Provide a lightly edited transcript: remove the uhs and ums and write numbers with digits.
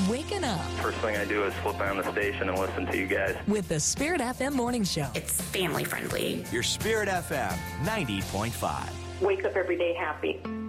waking up. First thing I do is flip on the station and listen to you guys. With the Spirit FM Morning Show. It's family friendly. Your Spirit FM 90.5. Wake up every day happy.